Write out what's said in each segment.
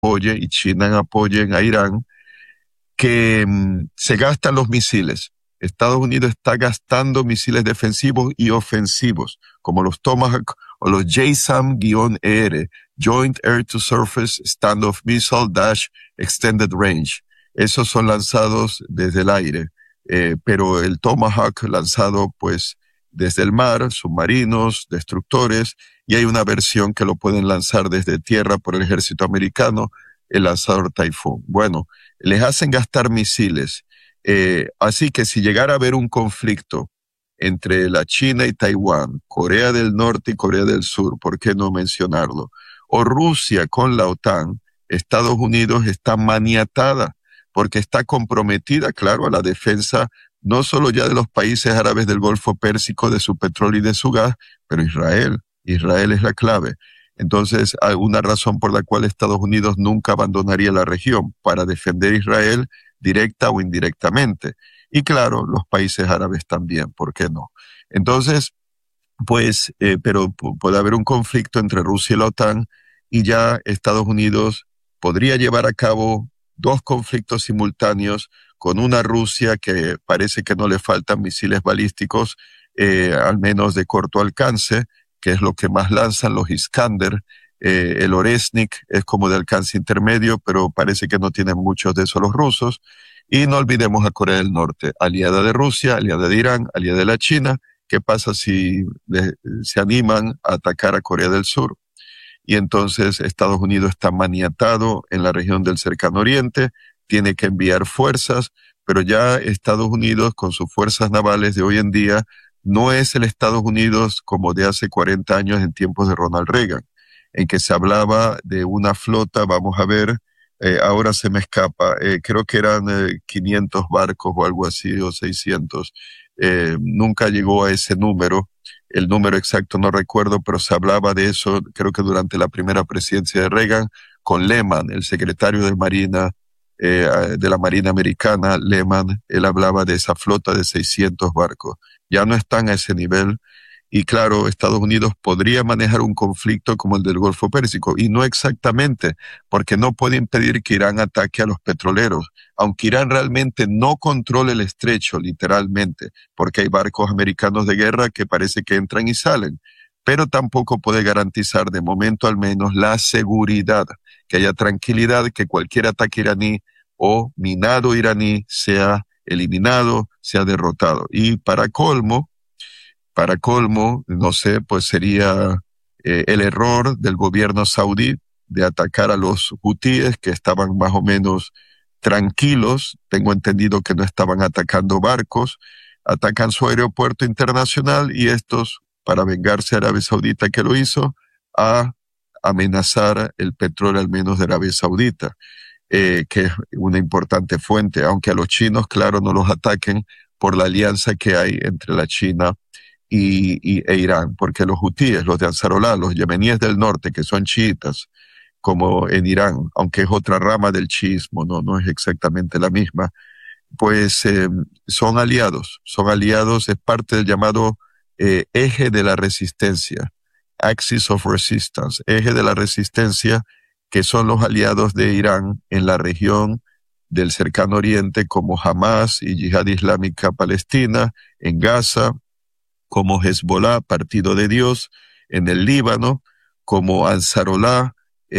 apoye y China apoyen a Irán, que se gastan los misiles. Estados Unidos está gastando misiles defensivos y ofensivos, como los Tomahawk o los JSAM-ER, Joint Air to Surface Standoff Missile Dash Extended Range. Esos son lanzados desde el aire, pero el Tomahawk lanzado pues desde el mar, submarinos, destructores, y hay una versión que lo pueden lanzar desde tierra por el ejército americano, el lanzador Typhoon. Bueno, les hacen gastar misiles. Así que si llegara a haber un conflicto entre la China y Taiwán, Corea del Norte y Corea del Sur, ¿por qué no mencionarlo? O Rusia con la OTAN, Estados Unidos está maniatada porque está comprometida, claro, a la defensa no solo ya de los países árabes del Golfo Pérsico, de su petróleo y de su gas, pero Israel es la clave. Entonces, hay una razón por la cual Estados Unidos nunca abandonaría la región, para defender a Israel directa o indirectamente. Y claro, los países árabes también, ¿por qué no? Entonces, pues, pero puede haber un conflicto entre Rusia y la OTAN, y ya Estados Unidos podría llevar a cabo dos conflictos simultáneos con una Rusia que parece que no le faltan misiles balísticos, al menos de corto alcance, que es lo que más lanzan, los Iskander. El Oresnik es como de alcance intermedio, pero parece que no tienen muchos de esos los rusos. Y no olvidemos a Corea del Norte, aliada de Rusia, aliada de Irán, aliada de la China. ¿Qué pasa si se animan a atacar a Corea del Sur? Y entonces Estados Unidos está maniatado en la región del Cercano Oriente, tiene que enviar fuerzas, pero ya Estados Unidos con sus fuerzas navales de hoy en día no es el Estados Unidos como de hace 40 años en tiempos de Ronald Reagan, en que se hablaba de una flota, vamos a ver, ahora se me escapa, creo que eran 500 barcos o algo así, o 600, nunca llegó a ese número. El número exacto no recuerdo, pero se hablaba de eso, creo que durante la primera presidencia de Reagan, con Lehman, el secretario de la Marina Americana, Lehman, él hablaba de esa flota de 600 barcos. Ya no están a ese nivel, y claro, Estados Unidos podría manejar un conflicto como el del Golfo Pérsico, y no exactamente, porque no puede impedir que Irán ataque a los petroleros, aunque Irán realmente no controle el estrecho, literalmente, porque hay barcos americanos de guerra que parece que entran y salen, pero tampoco puede garantizar, de momento al menos, la seguridad, que haya tranquilidad, que cualquier ataque iraní o minado iraní sea eliminado, sea derrotado. Y para colmo, no sé, pues sería el error del gobierno saudí de atacar a los hutíes, que estaban más o menos tranquilos. Tengo entendido que no estaban atacando barcos, atacan su aeropuerto internacional, y estos, para vengarse a Arabia Saudita que lo hizo, a amenazar el petróleo al menos de Arabia Saudita, que es una importante fuente, aunque a los chinos, claro, no los ataquen por la alianza que hay entre la China e Irán, porque los hutíes, los de Ansarolá, los yemeníes del norte, que son chiitas, como en Irán, aunque es otra rama del chiismo, no es exactamente la misma, pues son aliados, es parte del llamado eje de la resistencia, Axis of Resistance, eje de la resistencia, que son los aliados de Irán en la región del Cercano Oriente, como Hamas y Yihad Islámica Palestina, en Gaza, como Hezbollah, Partido de Dios, en el Líbano, como Ansarolá,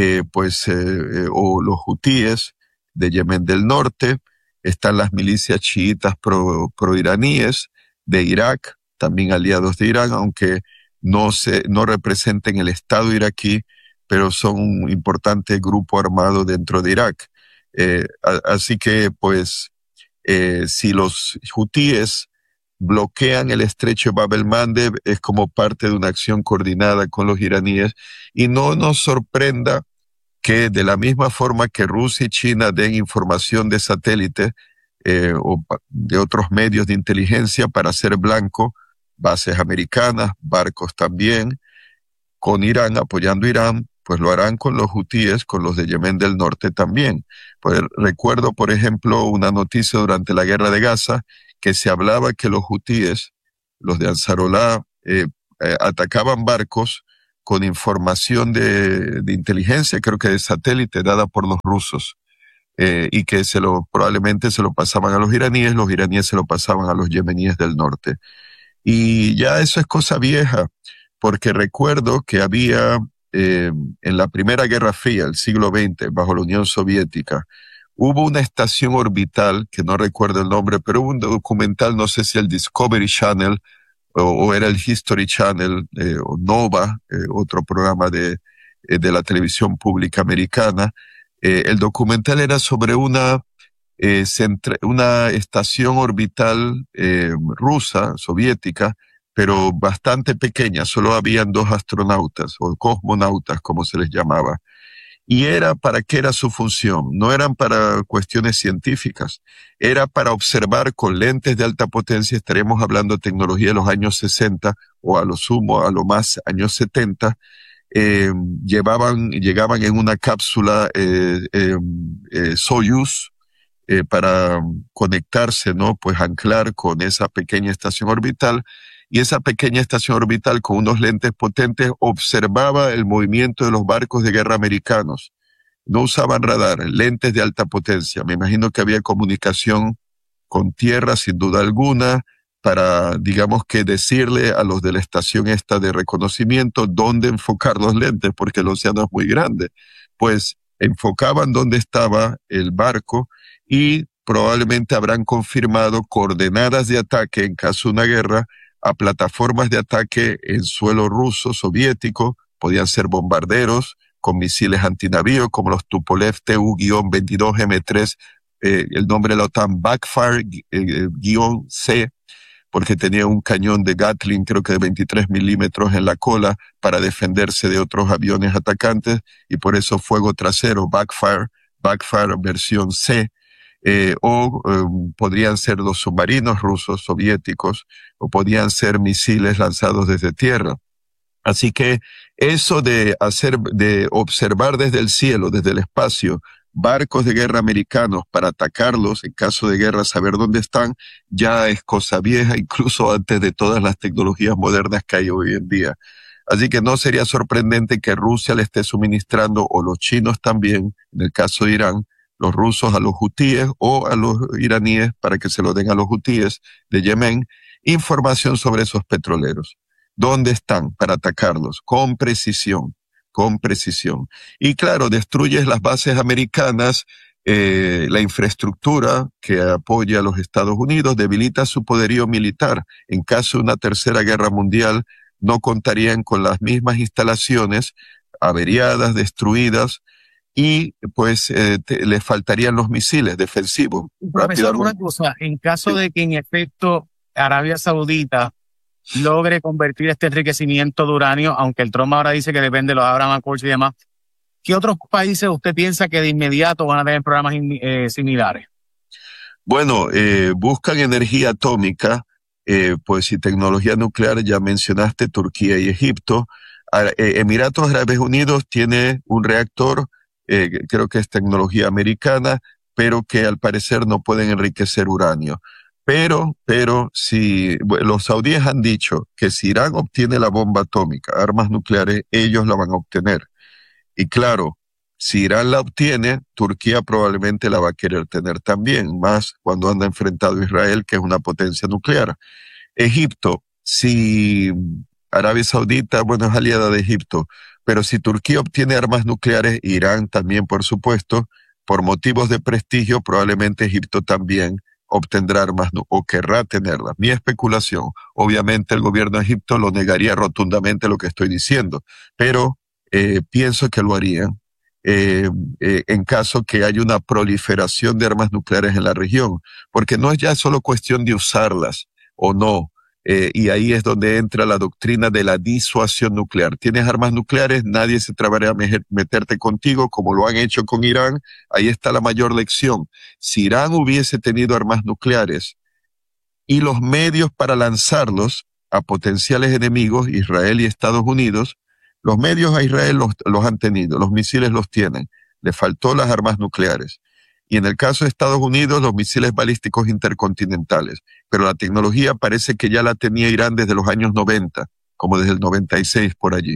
o los hutíes de Yemen del Norte. Están las milicias chiitas pro-iraníes de Irak, también aliados de Irán, aunque no representen el Estado iraquí, pero son un importante grupo armado dentro de Irak. Así que, pues, si los hutíes bloquean el estrecho de Bab el-Mandeb, es como parte de una acción coordinada con los iraníes, y no nos sorprenda que de la misma forma que Rusia y China den información de satélite o de otros medios de inteligencia para hacer blanco bases americanas, barcos también, con Irán, apoyando a Irán, pues lo harán con los hutíes, con los de Yemen del Norte también. Pues recuerdo, por ejemplo, una noticia durante la guerra de Gaza, que se hablaba que los hutíes, los de Ansarolá, atacaban barcos con información de inteligencia, creo que de satélite, dada por los rusos, y que probablemente se lo pasaban a los iraníes se lo pasaban a los yemeníes del norte. Y ya eso es cosa vieja, porque recuerdo que había en la Primera Guerra Fría, el siglo XX, bajo la Unión Soviética, hubo una estación orbital, que no recuerdo el nombre, pero hubo un documental, no sé si el Discovery Channel o era el History Channel, o Nova, otro programa de la televisión pública americana. El documental era sobre una estación orbital rusa, soviética, pero bastante pequeña, solo habían 2 astronautas, o cosmonautas, como se les llamaba. ¿Y para qué era su función? No eran para cuestiones científicas, era para observar con lentes de alta potencia. Estaremos hablando de tecnología de los años 60 o a lo sumo, a lo más años 70. Llegaban en una cápsula Soyuz para conectarse, ¿no? Pues anclar con esa pequeña estación orbital. Y esa pequeña estación orbital con unos lentes potentes observaba el movimiento de los barcos de guerra americanos. No usaban radar, lentes de alta potencia. Me imagino que había comunicación con tierra, sin duda alguna, para, digamos que decirle a los de la estación esta de reconocimiento dónde enfocar los lentes, porque el océano es muy grande. Pues enfocaban dónde estaba el barco y probablemente habrán confirmado coordenadas de ataque en caso de una guerra a plataformas de ataque en suelo ruso, soviético. Podían ser bombarderos con misiles antinavío como los Tupolev Tu-22M3, el nombre de la OTAN Backfire-C, porque tenía un cañón de Gatling, creo que de 23 milímetros en la cola para defenderse de otros aviones atacantes, y por eso fuego trasero, Backfire versión C. Podrían ser los submarinos rusos, soviéticos, o podían ser misiles lanzados desde tierra. Así que eso de observar desde el cielo, desde el espacio, barcos de guerra americanos para atacarlos en caso de guerra, saber dónde están, ya es cosa vieja, incluso antes de todas las tecnologías modernas que hay hoy en día. Así que no sería sorprendente que Rusia le esté suministrando, o los chinos también, en el caso de Irán, los rusos a los hutíes o a los iraníes para que se lo den a los hutíes de Yemen, información sobre esos petroleros. ¿Dónde están para atacarlos? Con precisión. Y claro, destruyes las bases americanas, la infraestructura que apoya a los Estados Unidos, debilita su poderío militar. En caso de una tercera guerra mundial, no contarían con las mismas instalaciones averiadas, destruidas, y pues les faltarían los misiles defensivos. Profesor, una cosa, en caso de que en efecto Arabia Saudita logre convertir este enriquecimiento de uranio, aunque el Trump ahora dice que depende de los Abraham Accords y demás, ¿qué otros países usted piensa que de inmediato van a tener programas similares? Bueno, buscan energía atómica, pues y tecnología nuclear, ya mencionaste Turquía y Egipto. Emiratos Árabes Unidos tiene un reactor, creo que es tecnología americana, pero que al parecer no pueden enriquecer uranio. Pero si los saudíes han dicho que si Irán obtiene la bomba atómica, armas nucleares, ellos la van a obtener. Y claro, si Irán la obtiene, Turquía probablemente la va a querer tener también, más cuando anda enfrentado a Israel, que es una potencia nuclear. Egipto, si Arabia Saudita, bueno, es aliada de Egipto, pero si Turquía obtiene armas nucleares, Irán también, por supuesto, por motivos de prestigio, probablemente Egipto también obtendrá armas o querrá tenerlas. Mi especulación, obviamente el gobierno de Egipto lo negaría rotundamente lo que estoy diciendo, pero pienso que lo harían en caso que haya una proliferación de armas nucleares en la región, porque no es ya solo cuestión de usarlas o no. Y ahí es donde entra la doctrina de la disuasión nuclear. Tienes armas nucleares, nadie se atreverá a meterte contigo como lo han hecho con Irán. Ahí está la mayor lección. Si Irán hubiese tenido armas nucleares y los medios para lanzarlos a potenciales enemigos, Israel y Estados Unidos, los medios a Israel los han tenido, los misiles los tienen. Le faltó las armas nucleares. Y en el caso de Estados Unidos, los misiles balísticos intercontinentales. Pero la tecnología parece que ya la tenía Irán desde los años 90, como desde el 96 por allí.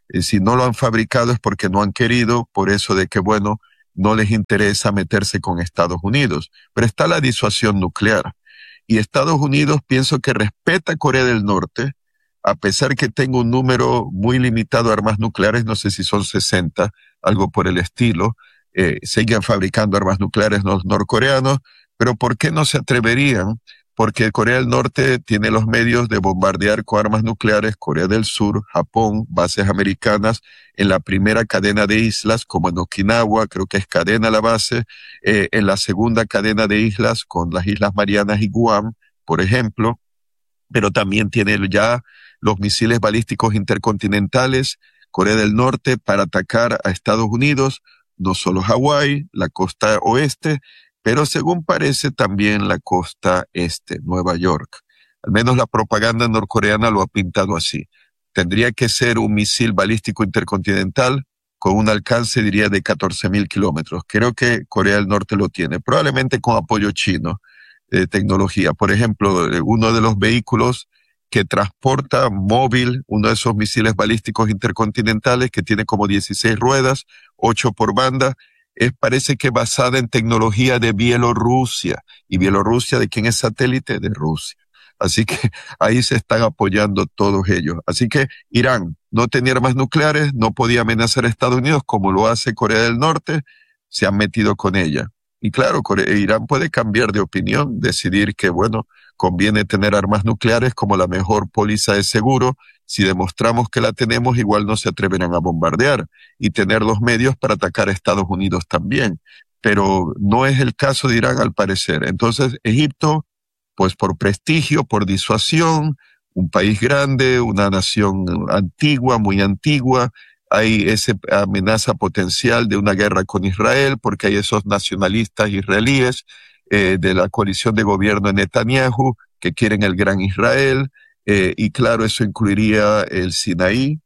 Si no lo han fabricado es porque no han querido, por eso de que, bueno, no les interesa meterse con Estados Unidos. Pero está la disuasión nuclear. Y Estados Unidos pienso que respeta a Corea del Norte, a pesar que tenga un número muy limitado de armas nucleares, no sé si son 60, algo por el estilo. Siguen fabricando armas nucleares los norcoreanos, pero ¿por qué no se atreverían? Porque Corea del Norte tiene los medios de bombardear con armas nucleares, Corea del Sur, Japón, bases americanas en la primera cadena de islas, como en Okinawa, creo que es cadena la base, en la segunda cadena de islas con las Islas Marianas y Guam, por ejemplo, pero también tiene ya los misiles balísticos intercontinentales, Corea del Norte, para atacar a Estados Unidos, no solo Hawái, la costa oeste, pero según parece también la costa este, Nueva York. Al menos la propaganda norcoreana lo ha pintado así. Tendría que ser un misil balístico intercontinental con un alcance, diría, de 14.000 kilómetros. Creo que Corea del Norte lo tiene, probablemente con apoyo chino de tecnología. Por ejemplo, uno de los vehículos que transporta móvil, uno de esos misiles balísticos intercontinentales que tiene como 16 ruedas, 8 por banda, parece que basada en tecnología de Bielorrusia. ¿Y Bielorrusia de quién es satélite? De Rusia. Así que ahí se están apoyando todos ellos. Así que Irán no tenía armas nucleares, no podía amenazar a Estados Unidos como lo hace Corea del Norte, se han metido con ella. Y claro, Irán puede cambiar de opinión, decidir que, bueno, conviene tener armas nucleares como la mejor póliza de seguro. Si demostramos que la tenemos, igual no se atreverán a bombardear y tener los medios para atacar a Estados Unidos también. Pero no es el caso de Irán al parecer. Entonces, Egipto, pues por prestigio, por disuasión, un país grande, una nación antigua, muy antigua, hay esa amenaza potencial de una guerra con Israel, porque hay esos nacionalistas israelíes de la coalición de gobierno de Netanyahu que quieren el gran Israel, y claro, eso incluiría el Sinaí,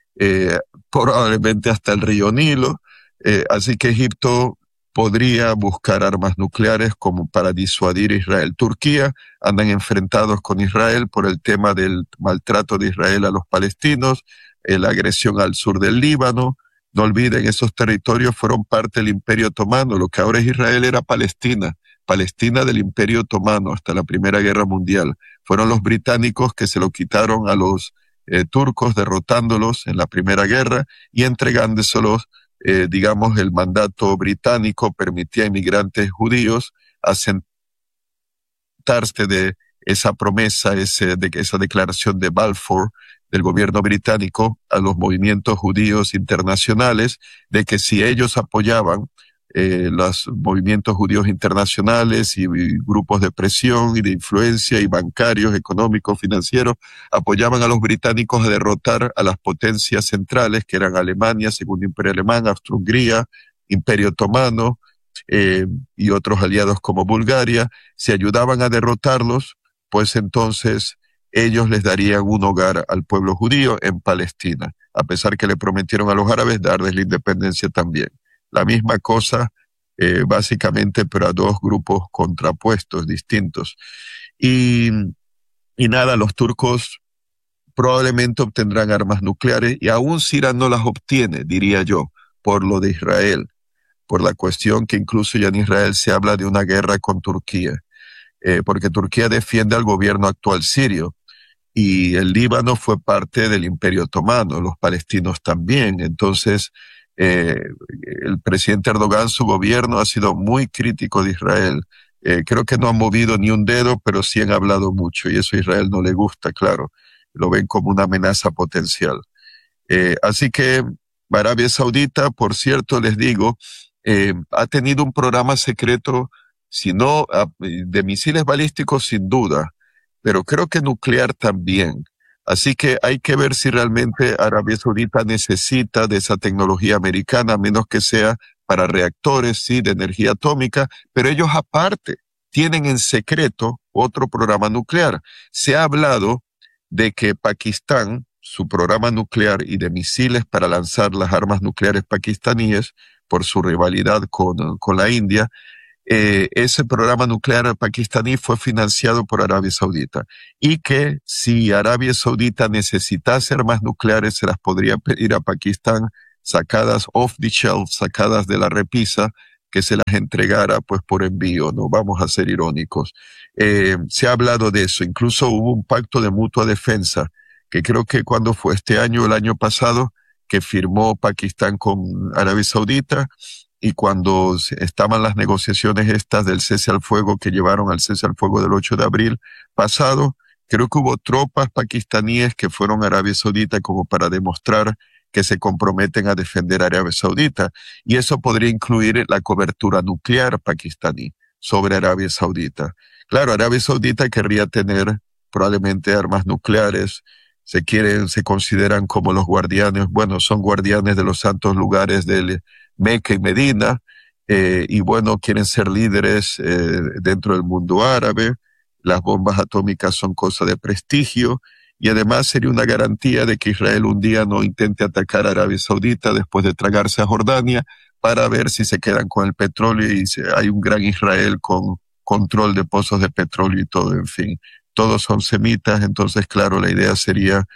probablemente hasta el río Nilo, así que Egipto podría buscar armas nucleares como para disuadir a Israel. Turquía andan enfrentados con Israel por el tema del maltrato de Israel a los palestinos, la agresión al sur del Líbano. No olviden, esos territorios fueron parte del Imperio Otomano. Lo que ahora es Israel era Palestina. Palestina del Imperio Otomano hasta la Primera Guerra Mundial. Fueron los británicos que se lo quitaron a los turcos, derrotándolos en la Primera Guerra y entregándoselos. Digamos, el mandato británico permitía a inmigrantes judíos asentarse de esa promesa, de esa declaración de Balfour del gobierno británico a los movimientos judíos internacionales, de que si ellos apoyaban los movimientos judíos internacionales y grupos de presión y de influencia y bancarios, económicos, financieros, apoyaban a los británicos a derrotar a las potencias centrales, que eran Alemania, Segundo Imperio Alemán, Austria-Hungría, Imperio Otomano, y otros aliados como Bulgaria. Si ayudaban a derrotarlos, pues entonces ellos les darían un hogar al pueblo judío en Palestina, a pesar que le prometieron a los árabes darles la independencia también. La misma cosa, básicamente, pero a dos grupos contrapuestos, distintos. Y nada, los turcos probablemente obtendrán armas nucleares, y aún si Irán no las obtiene, diría yo, por lo de Israel, por la cuestión que incluso ya en Israel se habla de una guerra con Turquía, porque Turquía defiende al gobierno actual sirio, y el Líbano fue parte del Imperio Otomano, los palestinos también. Entonces, el presidente Erdogan, su gobierno ha sido muy crítico de Israel. Creo que no han movido ni un dedo, pero sí han hablado mucho, y eso a Israel no le gusta, claro. Lo ven como una amenaza potencial. Así que Arabia Saudita, por cierto, les digo, ha tenido un programa secreto, si no de misiles balísticos sin duda, pero creo que nuclear también. Así que hay que ver si realmente Arabia Saudita necesita de esa tecnología americana, a menos que sea para reactores, sí, de energía atómica, pero ellos aparte tienen en secreto otro programa nuclear. Se ha hablado de que Pakistán, su programa nuclear y de misiles para lanzar las armas nucleares pakistaníes por su rivalidad con la India, ese programa nuclear pakistaní fue financiado por Arabia Saudita y que si Arabia Saudita necesitase armas nucleares se las podría pedir a Pakistán sacadas off the shelf, sacadas de la repisa, que se las entregara pues por envío, no vamos a ser irónicos. Se ha hablado de eso, incluso hubo un pacto de mutua defensa, que creo que cuando fue este año o el año pasado, que firmó Pakistán con Arabia Saudita, y cuando estaban las negociaciones estas del cese al fuego que llevaron al cese al fuego del 8 de abril pasado, creo que hubo tropas pakistaníes que fueron a Arabia Saudita como para demostrar que se comprometen a defender a Arabia Saudita. Y eso podría incluir la cobertura nuclear pakistaní sobre Arabia Saudita. Claro, Arabia Saudita querría tener probablemente armas nucleares. Se consideran como los guardianes, bueno, son guardianes de los santos lugares del Meca y Medina, y bueno, quieren ser líderes dentro del mundo árabe. Las bombas atómicas son cosa de prestigio, y además sería una garantía de que Israel un día no intente atacar a Arabia Saudita después de tragarse a Jordania, para ver si se quedan con el petróleo y hay un gran Israel con control de pozos de petróleo y todo, en fin. Todos son semitas, entonces claro, la idea sería,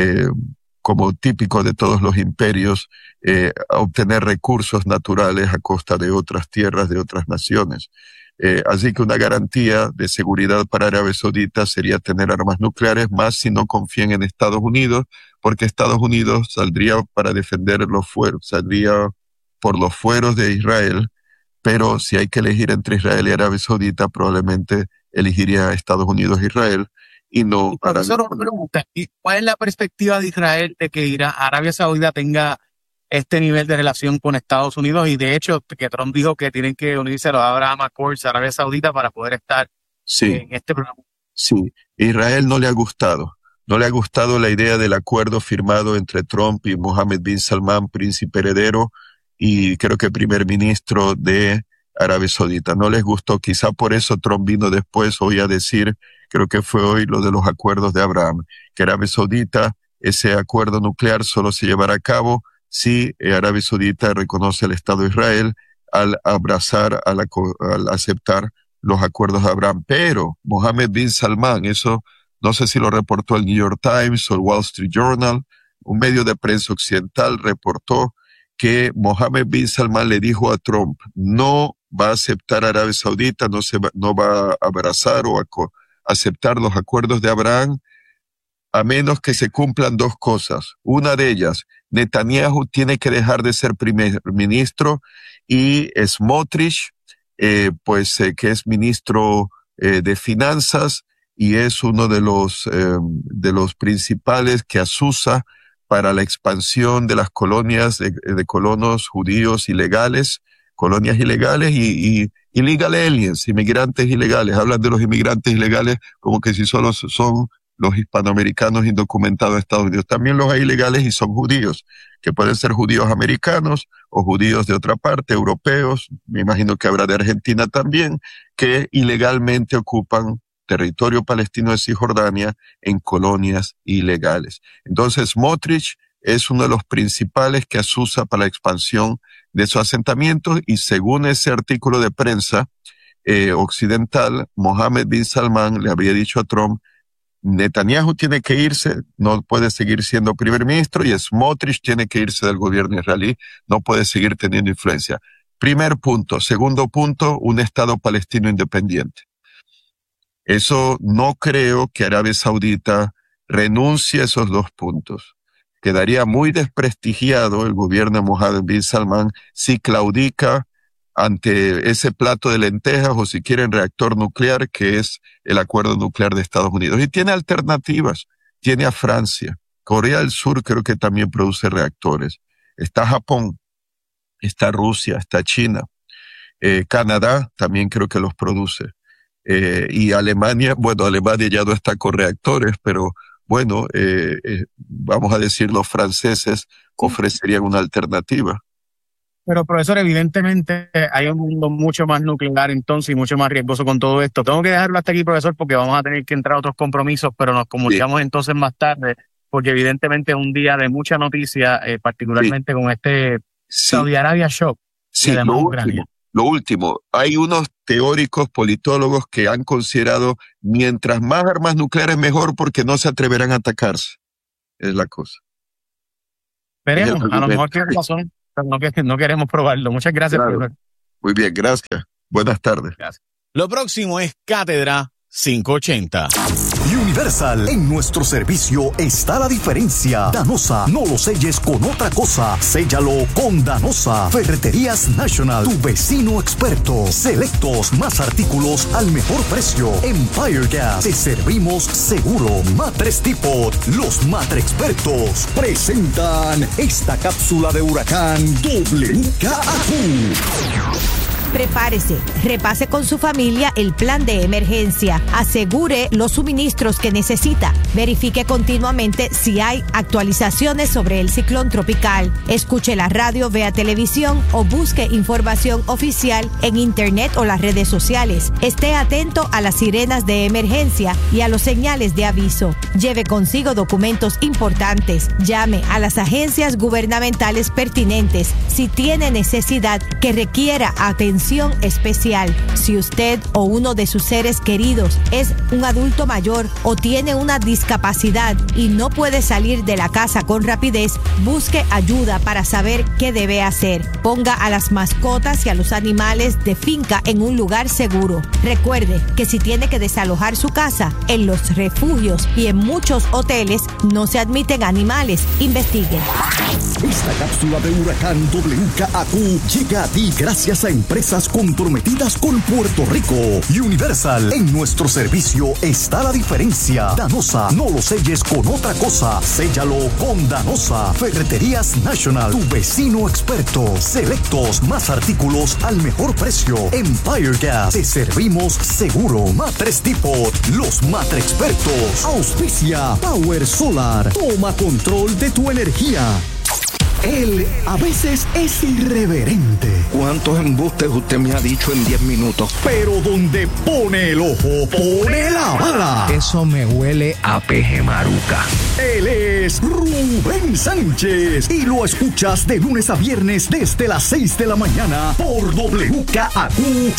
como típico de todos los imperios, obtener recursos naturales a costa de otras tierras, de otras naciones. Así que una garantía de seguridad para Arabia Saudita sería tener armas nucleares, más si no confían en Estados Unidos, porque Estados Unidos saldría para defender los fueros, saldría por los fueros de Israel, pero si hay que elegir entre Israel y Arabia Saudita, probablemente elegiría a Estados Unidos e Israel, y no para... Profesor, una pregunta, ¿y cuál es la perspectiva de Israel de que Arabia Saudita tenga este nivel de relación con Estados Unidos? Y de hecho, que Trump dijo que tienen que unirse a los Abraham Accords a Arabia Saudita para poder estar en este programa. Sí, Israel no le ha gustado. No le ha gustado la idea del acuerdo firmado entre Trump y Mohammed bin Salman, príncipe heredero, y creo que primer ministro de Arabia Saudita. No les gustó, quizá por eso Trump vino después hoy a decir, creo que fue hoy, lo de los acuerdos de Abraham, que Arabia Saudita, ese acuerdo nuclear solo se llevará a cabo si Arabia Saudita reconoce al Estado de Israel al abrazar, al aceptar los acuerdos de Abraham. Pero Mohammed bin Salman, eso no sé si lo reportó el New York Times o el Wall Street Journal, un medio de prensa occidental reportó que Mohammed bin Salman le dijo a Trump, no va a aceptar a Arabia Saudita, no va a abrazar o a aceptar los acuerdos de Abraham, a menos que se cumplan dos cosas. Una de ellas, Netanyahu tiene que dejar de ser primer ministro, y Smotrich, que es ministro de Finanzas y es uno de los principales que asusa para la expansión de las colonias de colonos judíos ilegales, colonias ilegales y illegal aliens, inmigrantes ilegales. Hablan de los inmigrantes ilegales como que si solo son los hispanoamericanos indocumentados de Estados Unidos. También los hay ilegales y son judíos, que pueden ser judíos americanos o judíos de otra parte, europeos, me imagino que habrá de Argentina también, que ilegalmente ocupan territorio palestino de Cisjordania en colonias ilegales. Entonces, Smotrich es uno de los principales que asusa para la expansión de esos asentamientos, y según ese artículo de prensa occidental, Mohammed bin Salman le habría dicho a Trump, Netanyahu tiene que irse, no puede seguir siendo primer ministro, y Smotrich tiene que irse del gobierno israelí, no puede seguir teniendo influencia. Primer punto. Segundo punto, un Estado palestino independiente. Eso no creo que Arabia Saudita renuncie a esos dos puntos. Quedaría muy desprestigiado el gobierno de Mohammed bin Salman si claudica ante ese plato de lentejas, o si quieren reactor nuclear, que es el acuerdo nuclear de Estados Unidos. Y tiene alternativas. Tiene a Francia. Corea del Sur creo que también produce reactores. Está Japón, está Rusia, está China. Canadá también creo que los produce. Y Alemania, bueno, Alemania ya no está con reactores, pero bueno, vamos a decir, los franceses ofrecerían una alternativa. Pero, profesor, evidentemente hay un mundo mucho más nuclear entonces y mucho más riesgoso con todo esto. Tengo que dejarlo hasta aquí, profesor, porque vamos a tener que entrar a otros compromisos, pero nos comunicamos entonces más tarde, porque evidentemente es un día de mucha noticia, particularmente con este Saudi Arabia Shock. Sí, lo Lo último, hay unos teóricos, politólogos que han considerado mientras más armas nucleares mejor porque no se atreverán a atacarse. Es la cosa. Veremos, a lo mejor tiene razón, pero no queremos probarlo. Muchas gracias, profesor. Muy bien, gracias. Buenas tardes. Gracias. Lo próximo es Cátedra 580. Universal, en nuestro servicio está la diferencia. Danosa, no lo selles con otra cosa. Séllalo con Danosa. Ferreterías National, tu vecino experto. Selectos, más artículos al mejor precio. Empire Gas, te servimos seguro. Matres Depot, los Matre Expertos presentan esta cápsula de huracán WKAQ. Prepárese, repase con su familia el plan de emergencia, asegure los suministros que necesita, verifique continuamente si hay actualizaciones sobre el ciclón tropical, escuche la radio, vea televisión o busque información oficial en internet o las redes sociales. Esté atento a las sirenas de emergencia y a los señales de aviso. Lleve consigo documentos importantes, llame a las agencias gubernamentales pertinentes si tiene necesidad que requiera atención especial. Si usted o uno de sus seres queridos es un adulto mayor o tiene una discapacidad y no puede salir de la casa con rapidez, busque ayuda para saber qué debe hacer. Ponga a las mascotas y a los animales de finca en un lugar seguro. Recuerde que si tiene que desalojar su casa, en los refugios y en muchos hoteles no se admiten animales. Investigue. Esta cápsula de huracán WKAQ llega a ti gracias a empresas comprometidas con Puerto Rico. Universal, en nuestro servicio está la diferencia. Danosa, no lo selles con otra cosa. Séllalo con Danosa. Ferreterías National, tu vecino experto. Selectos, más artículos al mejor precio. Empire Gas, te servimos seguro. Matres Depot, los Matre Expertos. Auspicia Power Solar. Toma control de tu energía. Él a veces es irreverente. ¿Cuántos embustes usted me ha dicho en 10 minutos? Pero donde pone el ojo, pone la bala. Eso me huele a peje maruca. Él es Rubén Sánchez y lo escuchas de lunes a viernes desde las 6 de la mañana por WKAQ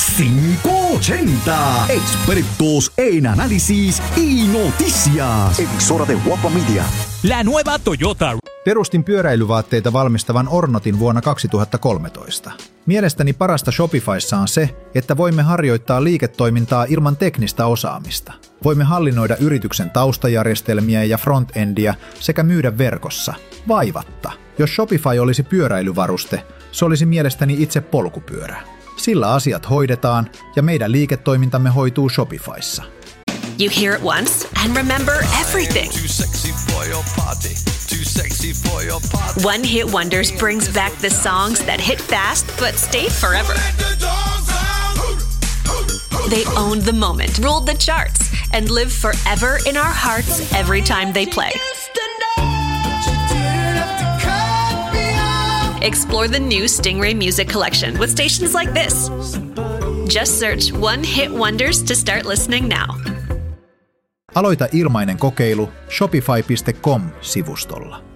580. Expertos en análisis y noticias. Emisora de Guapa Media. La nueva Toyota. Perustin pyöräilyvaatteita valmistavan Ornotin vuonna 2013. Mielestäni parasta Shopifyssa on se, että voimme harjoittaa liiketoimintaa ilman teknistä osaamista. Voimme hallinnoida yrityksen taustajärjestelmiä ja front-endiä sekä myydä verkossa, vaivatta. Jos Shopify olisi pyöräilyvaruste, se olisi mielestäni itse polkupyörä. Sillä asiat hoidetaan ja meidän liiketoimintamme hoituu Shopifyssa. You hear it once and remember everything. Too sexy for your party. Too sexy for your party. One Hit Wonders brings back the songs that hit fast but stayed forever. They owned the moment, ruled the charts, and live forever in our hearts every time they play. Explore the new Stingray Music Collection with stations like this. Just search One Hit Wonders to start listening now. Aloita ilmainen kokeilu shopify.com-sivustolla.